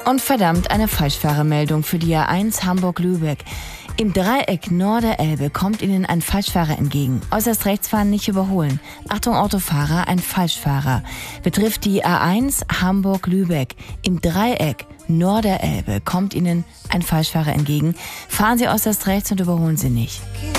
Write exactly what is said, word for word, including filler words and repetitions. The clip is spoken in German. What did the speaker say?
Und verdammt, eine Falschfahrermeldung für die A eins Hamburg-Lübeck. Im Dreieck Norderelbe kommt Ihnen ein Falschfahrer entgegen. Äußerst rechts fahren, nicht überholen. Achtung Autofahrer, ein Falschfahrer. Betrifft die A eins Hamburg-Lübeck. Im Dreieck Norderelbe kommt Ihnen ein Falschfahrer entgegen. Fahren Sie äußerst rechts und überholen Sie nicht.